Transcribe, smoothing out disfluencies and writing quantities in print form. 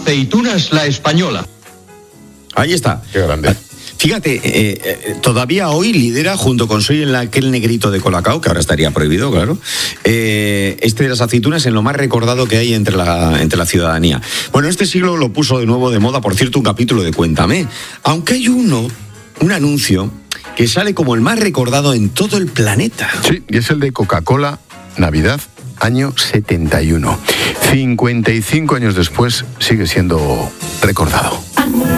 Aceitunas La Española. Ahí está. Qué grande. Fíjate, todavía hoy lidera, junto con Soy aquel negrito de Colacao, que ahora estaría prohibido, claro, de las aceitunas en lo más recordado que hay entre la ciudadanía. Bueno, este siglo lo puso de nuevo de moda, por cierto, un capítulo de Cuéntame. Aunque hay un anuncio que sale como el más recordado en todo el planeta. Sí, y es el de Coca-Cola, Navidad, año 71. 55 años después sigue siendo recordado.